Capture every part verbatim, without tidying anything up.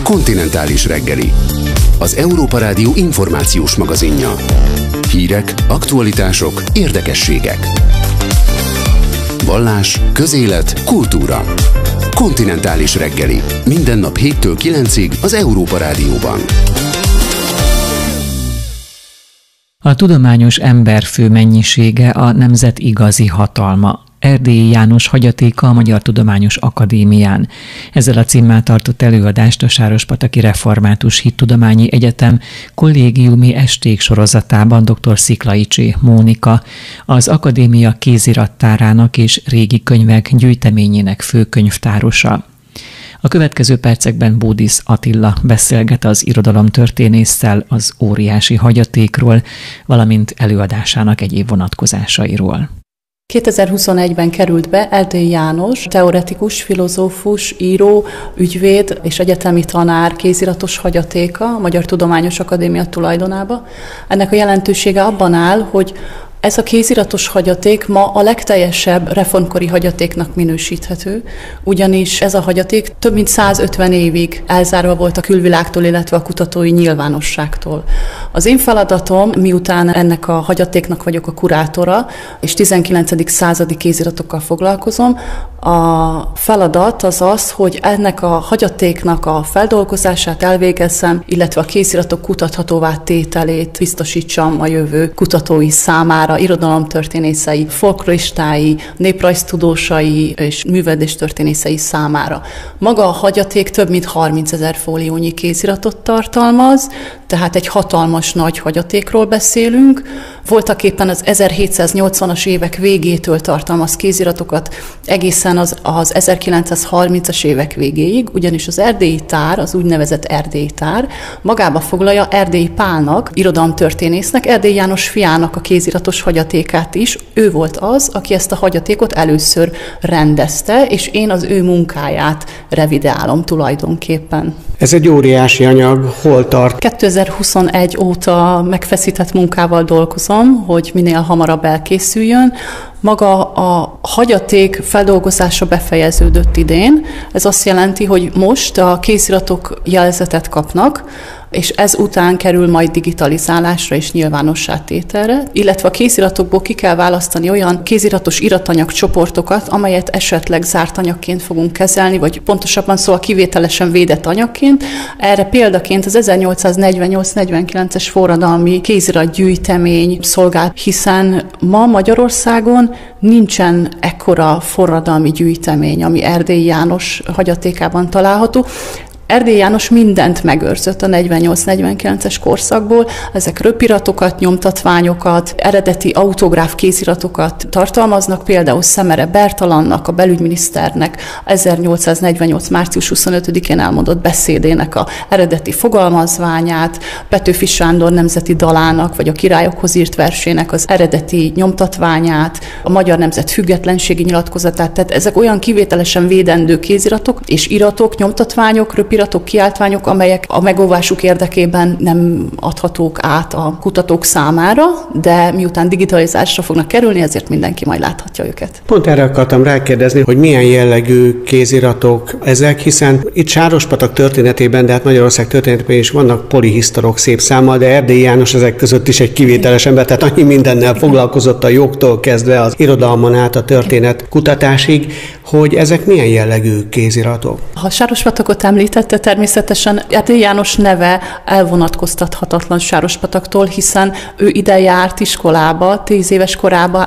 Kontinentális reggeli. Az Európa Rádió információs magazinja. Hírek, aktualitások, érdekességek. Vallás, közélet, kultúra. Kontinentális reggeli. Minden nap héttől kilencig az Európa Rádióban. A tudományos emberfő mennyisége a nemzet igazi hatalma. Erdélyi János hagyatéka a Magyar Tudományos Akadémián. Ezzel a címmel tartott előadást a Sárospataki Református Hittudományi Egyetem kollégiumi esték sorozatában dr. Sziklay Csé Mónika, az akadémia kézirattárának és régi könyvek gyűjteményének főkönyvtárosa. A következő percekben Bódisz Attila beszélget az irodalomtörténésszel az óriási hagyatékról, valamint előadásának egyéb vonatkozásairól. kétezer-huszonegyben került be Erdélyi János, teoretikus, filozófus, író, ügyvéd és egyetemi tanár kéziratos hagyatéka a Magyar Tudományos Akadémia tulajdonába. Ennek a jelentősége abban áll, hogy ez a kéziratos hagyaték ma a legteljesebb reformkori hagyatéknak minősíthető, ugyanis ez a hagyaték több mint százötven évig elzárva volt a külvilágtól, illetve a kutatói nyilvánosságtól. Az én feladatom, miután ennek a hagyatéknak vagyok a kurátora, és tizenkilencedik századi kéziratokkal foglalkozom, a feladat az az, hogy ennek a hagyatéknak a feldolgozását elvégezzem, illetve a kéziratok kutathatóvá tételét biztosítsam a jövő kutatói számára, irodalomtörténészei, folkloristái, néprajztudósai és művelődéstörténészei számára. Maga a hagyaték több mint harmincezer fóliónyi kéziratot tartalmaz, tehát egy hatalmas nagy hagyatékról beszélünk. Voltaképpen az ezerhétszáznyolcvanas évek végétől tartalmaz kéziratokat egészen az, az ezerkilencszázharmincas évek végéig, ugyanis az erdélyi tár, az úgynevezett erdélyi tár magába foglalja Erdélyi Pálnak, irodalomtörténésznek, Erdélyi János fiának a kéziratos hagyatékát is. Ő volt az, aki ezt a hagyatékot először rendezte, és én az ő munkáját revideálom tulajdonképpen. Ez egy óriási anyag, hol tart? kétezer-huszonegy óta megfeszített munkával dolgozom, hogy minél hamarabb elkészüljön. Maga a hagyaték feldolgozása befejeződött idén. Ez azt jelenti, hogy most a kéziratok jelzetet kapnak, és ez után kerül majd digitalizálásra és nyilvánossá tételre, illetve a kéziratokból ki kell választani olyan kéziratos iratanyag csoportokat, amelyet esetleg zárt anyagként fogunk kezelni, vagy pontosabban szóval kivételesen védett anyagként. Erre példaként az ezernyolcszáznegyvennyolc negyvenkilences forradalmi kéziratgyűjtemény szolgál, hiszen ma Magyarországon nincsen ekkora forradalmi gyűjtemény, ami Erdélyi János hagyatékában található. Erdélyi János mindent megőrzött a negyvennyolc negyvenkilences korszakból, ezek röpiratokat, nyomtatványokat, eredeti autográf kéziratokat tartalmaznak, például Szemere Bertalannak, a belügyminiszternek ezernyolcszáznegyvennyolc március huszonötödikén elmondott beszédének a eredeti fogalmazványát, Petőfi Sándor nemzeti dalának, vagy a királyokhoz írt versének az eredeti nyomtatványát, a Magyar Nemzet függetlenségi nyilatkozatát, tehát ezek olyan kivételesen védendő kéziratok és iratok, nyomtatványok, röpiratok, iratok, kiáltványok, amelyek a megóvásuk érdekében nem adhatók át a kutatók számára, de miután digitalizálásra fognak kerülni, ezért mindenki majd láthatja őket. Pont erre akartam rákérdezni, hogy milyen jellegű kéziratok ezek, hiszen itt Sárospatak történetében, de hát Magyarország történetében is vannak polihisztorok szép számmal, de Erdélyi János ezek között is egy kivételes ember, tehát annyi mindennel foglalkozott a jogtól kezdve az irodalmon át a történet kutatásig, hogy ezek milyen jellegű kéziratok. Ha Sárospatakot említette, természetesen Erdélyi János neve elvonatkoztathatatlan Sárospataktól, hiszen ő ide járt iskolába, tíz éves korában,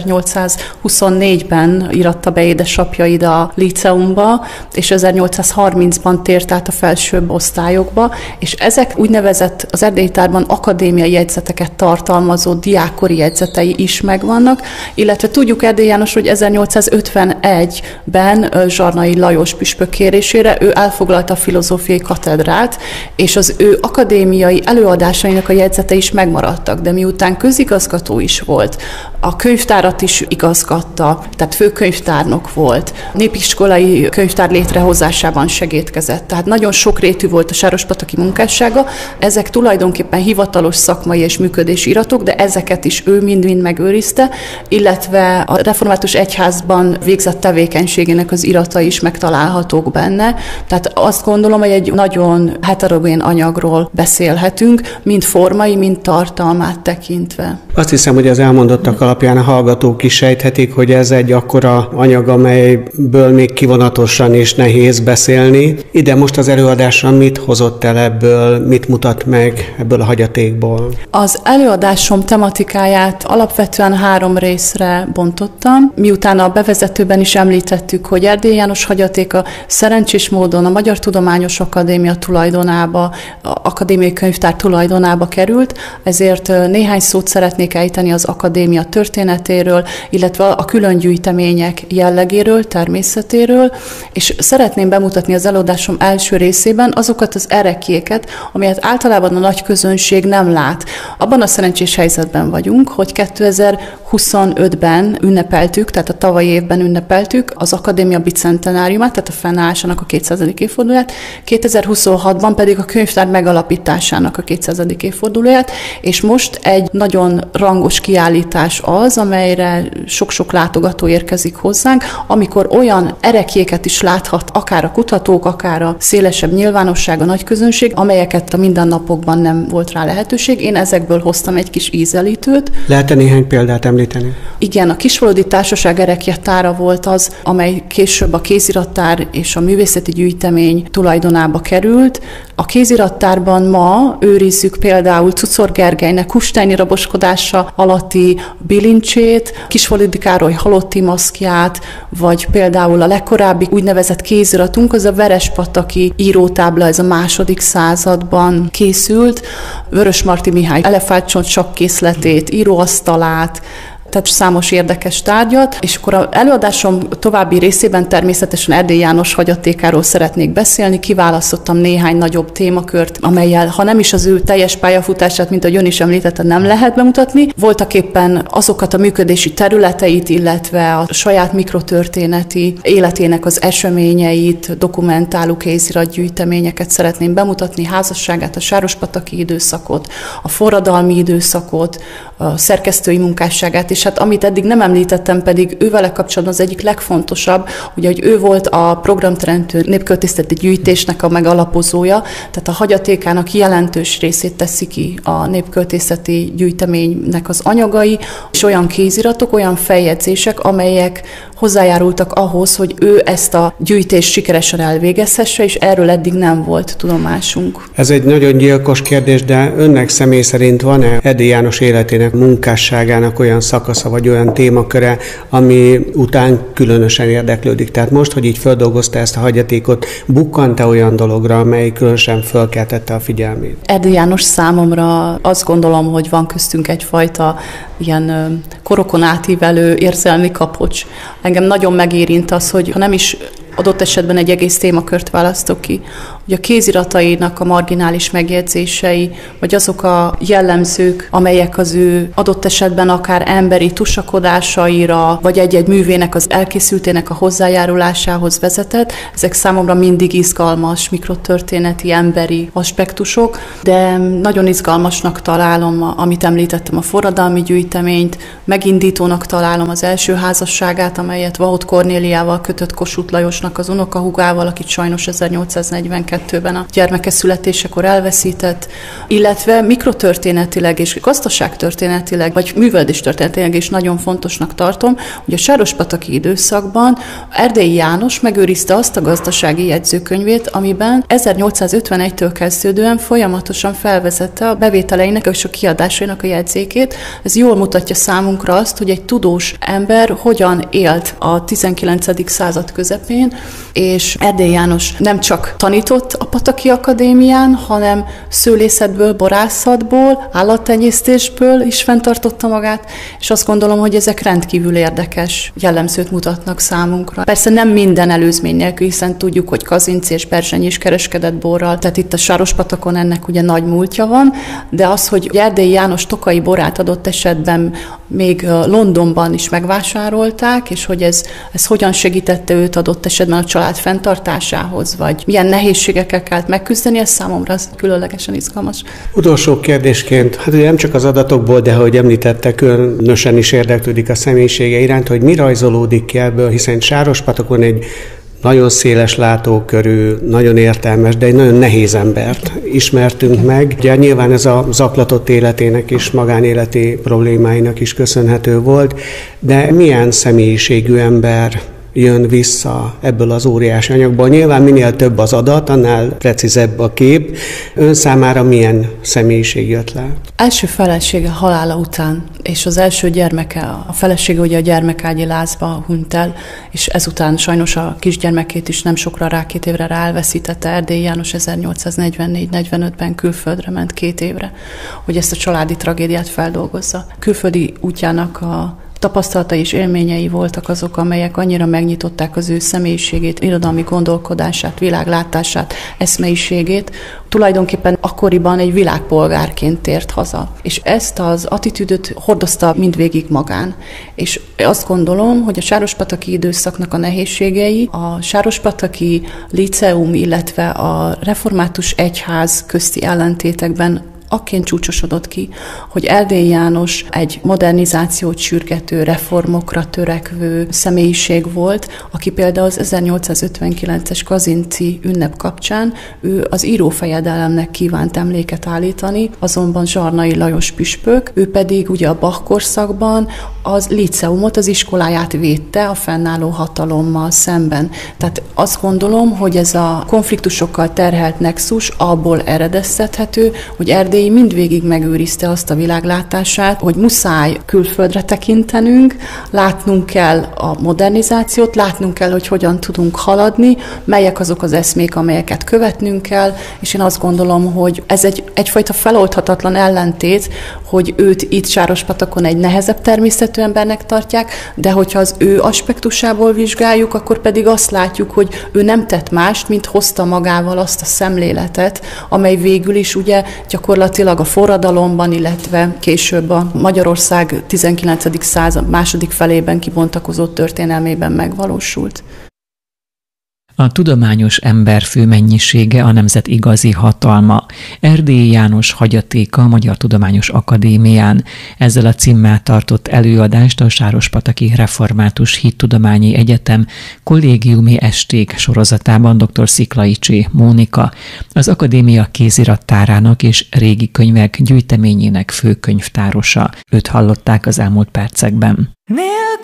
ezernyolcszázhuszonnégyben íratta be édesapja ide a líceumba, és ezernyolcszázharmincban tért át a felsőbb osztályokba, és ezek úgynevezett az Erdélyi Tárban akadémiai jegyzeteket tartalmazó diákkori jegyzetei is megvannak, illetve tudjuk Erdélyi János, hogy ezernyolcszázötvenegyben Zsarnai Lajos püspök kérésére ő elfoglalta a filozófiai katedrát, és az ő akadémiai előadásainak a jegyzete is megmaradtak, de miután közigazgató is volt, a könyvtárat is igazgatta, tehát főkönyvtárnok volt, népiskolai könyvtár létrehozásában segédkezett, tehát nagyon sokrétű volt a sárospataki munkássága, ezek tulajdonképpen hivatalos szakmai és működési iratok, de ezeket is ő mind-mind megőrizte, illetve a református egyházban végzett tevékenységének az iratai is megtalálhatók benne, tehát azt gondolom, gondolom, hogy egy nagyon heterogén anyagról beszélhetünk, mind formai, mind tartalmát tekintve. Azt hiszem, hogy az elmondottak alapján a hallgatók is sejthetik, hogy ez egy akkora anyag, amelyből még kivonatosan is nehéz beszélni. Ide most az előadásra mit hozott el ebből, mit mutat meg ebből a hagyatékból? Az előadásom tematikáját alapvetően három részre bontottam. Miután a bevezetőben is említettük, hogy Erdélyi János hagyatéka szerencsés módon a Magyar Tudományos Akadémia tulajdonába, akadémiai könyvtár tulajdonába került, ezért néhány szót szeretnék ejteni az akadémia történetéről, illetve a külön gyűjtemények jellegéről, természetéről, és szeretném bemutatni az előadásom első részében azokat az ereklyéket, amelyet általában a nagy közönség nem lát. Abban a szerencsés helyzetben vagyunk, hogy kétezer-huszonötben ünnepeltük, tehát a tavalyi évben ünnepeltük az akadémia bicentenáriumát, tehát a fennállásának a kétszázadik évfordulóját, kétezer-huszonhatban pedig a könyvtár megalapításának a kétszázadik évfordulóját, és most egy nagyon rangos kiállítás az, amelyre sok-sok látogató érkezik hozzánk, amikor olyan ereklyéket is láthat akár a kutatók, akár a szélesebb nyilvánosság, a nagy közönség, amelyeket a mindennapokban nem volt rá lehetőség. Én ezekből hoztam egy kis ízelítőt. Lehet-e néhány példát említeni? Igen, a Kisfaludy Társaság ereklyetára volt az, amely később a kézirattár és a művészeti gyűjtemény tulajdonába került. A kézirattárban ma őrizzük például Czuczor Gergelynek Kustányi raboskodása alatti bilincsét, Kisfaludy Károly halotti maszkját, vagy például a legkorábbi úgynevezett kéziratunk, az a Verespataki írótábla, ez a második században készült, Vörösmarty Mihály elefántcsont sakkkészletét, íróasztalát, tehát számos érdekes tárgyat, és akkor az előadásom további részében természetesen Erdélyi János hagyatékáról szeretnék beszélni, kiválasztottam néhány nagyobb témakört, amellyel, ha nem is az ő teljes pályafutását, mint ahogy ön is említette, nem lehet bemutatni, voltak éppen azokat a működési területeit, illetve a saját mikrotörténeti életének az eseményeit, dokumentáló kéziratgyűjteményeket szeretném bemutatni, házasságát, a sárospataki időszakot, a forradalmi időszakot, a szerkesztői munkásságát, és hát amit eddig nem említettem, pedig ővele kapcsolatban az egyik legfontosabb, ugye, hogy ő volt a programteremtő népköltészeti gyűjtésnek a megalapozója, tehát a hagyatékának jelentős részét teszi ki a népköltészeti gyűjteménynek az anyagai, és olyan kéziratok, olyan feljegyzések, amelyek hozzájárultak ahhoz, hogy ő ezt a gyűjtést sikeresen elvégezhesse, és erről eddig nem volt tudomásunk. Ez egy nagyon gyilkos kérdés, de önnek személy szerint van-e Erdélyi János életének, munkásságának olyan szakasza, vagy olyan témaköre, ami után különösen érdeklődik? Tehát most, hogy így földolgozta ezt a hagyatékot, bukkant-e olyan dologra, amely különösen fölkeltette a figyelmét? Erdélyi János számomra azt gondolom, hogy van köztünk egyfajta ilyen korokon átívelő érzelmi kapocs. Engem nagyon megérint az, hogy ha nem is adott esetben egy egész témakört választok ki, hogy a kéziratainak a marginális megjegyzései, vagy azok a jellemzők, amelyek az ő adott esetben akár emberi tusakodásaira, vagy egy-egy művének az elkészültének a hozzájárulásához vezetett, ezek számomra mindig izgalmas, mikrotörténeti, emberi aspektusok, de nagyon izgalmasnak találom, amit említettem, a forradalmi gyűjteményt, megindítónak találom az első házasságát, amelyet Vahot Kornéliával kötött Kossuth Lajosnak az unokahúgával, akit sajnos ezernyolcszáznegyvenkettőben a gyermeke születésekor elveszített, illetve mikrotörténetileg és gazdaságtörténetileg, vagy művelődéstörténetileg is nagyon fontosnak tartom, hogy a sárospataki időszakban Erdélyi János megőrizte azt a gazdasági jegyzőkönyvét, amiben ezernyolcszázötvenegytől kezdődően folyamatosan felvezette a bevételeinek és a kiadásainak a jegyzékét. Ez jól mutatja számunkra azt, hogy egy tudós ember hogyan élt a tizenkilencedik század közepén, és Erdélyi János nem csak tanított a Pataki Akadémián, hanem szőlészetből, borászatból, állattenyésztésből is fenntartotta magát, és azt gondolom, hogy ezek rendkívül érdekes jellemzőt mutatnak számunkra. Persze nem minden előzmény nélkül, hiszen tudjuk, hogy Kazinczy és Berzsenyi is kereskedett borral, tehát itt a Sárospatakon ennek ugye nagy múltja van, de az, hogy Erdélyi János tokai borát adott esetben még Londonban is megvásárolták, és hogy ez, ez hogyan segítette őt adott esetben a család fenntartásához, vagy milyen nehézségekkel kellett megküzdeni, ez számomra az különlegesen izgalmas. Utolsó kérdésként, hát ugye nem csak az adatokból, de ahogy említette, különösen is érdeklődik a személyisége iránt, hogy mi rajzolódik ki ebből, hiszen Sárospatakon egy nagyon széles látókörű, nagyon értelmes, de egy nagyon nehéz embert ismertünk meg. Ugye nyilván ez a zaklatott életének és magánéleti problémáinak is köszönhető volt, de milyen személyiségű ember jön vissza ebből az óriási anyagból. Nyilván minél több az adat, annál precízebb a kép. Ön számára milyen személyiség jött le? Első felesége halála után, és az első gyermeke, a felesége ugye a gyermekágyi lázba hunyt el, és ezután sajnos a kisgyermekét is nem sokra rá, két évre rá elveszítette. Erdélyi János ezernyolcszáznegyvennégy negyvenötben külföldre ment két évre, hogy ezt a családi tragédiát feldolgozza. Külföldi útjának a tapasztalatai és élményei voltak azok, amelyek annyira megnyitották az ő személyiségét, irodalmi gondolkodását, világlátását, eszmeiségét. Tulajdonképpen akkoriban egy világpolgárként tért haza. És ezt az attitűdöt hordozta mindvégig magán. És azt gondolom, hogy a sárospataki időszaknak a nehézségei, a sárospataki liceum, illetve a református egyház közti ellentétekben akként csúcsosodott ki, hogy Erdélyi János egy modernizációt sürgető, reformokra törekvő személyiség volt, aki például az ezernyolcszázötvenkilences Kazinci ünnep kapcsán ő az írófejedelemnek kívánt emléket állítani, azonban Zsarnai Lajos püspök, ő pedig ugye a Bach korszakban az liceumot, az iskoláját védte a fennálló hatalommal szemben. Tehát azt gondolom, hogy ez a konfliktusokkal terhelt nexus abból eredeztethető, hogy Erdélyi mindvégig megőrizte azt a világlátását, hogy muszáj külföldre tekintenünk, látnunk kell a modernizációt, látnunk kell, hogy hogyan tudunk haladni, melyek azok az eszmék, amelyeket követnünk kell, és én azt gondolom, hogy ez egy, egyfajta feloldhatatlan ellentét, hogy őt itt Sárospatakon egy nehezebb természetű embernek tartják, de hogyha az ő aspektusából vizsgáljuk, akkor pedig azt látjuk, hogy ő nem tett mást, mint hozta magával azt a szemléletet, amely végül is ugye gyakorlatilag a forradalomban, illetve később a Magyarország tizenkilencedik század második felében kibontakozott történelmében megvalósult. A tudományos emberfő mennyisége a nemzet igazi hatalma. Erdélyi János hagyatéka a Magyar Tudományos Akadémián. Ezzel a címmel tartott előadást a Sárospataki Református Hittudományi Egyetem kollégiumi esték sorozatában dr. Sziklay Csé Mónika, az akadémia kézirattárának és régi könyvek gyűjteményének főkönyvtárosa. Őt hallották az elmúlt percekben. Nélkül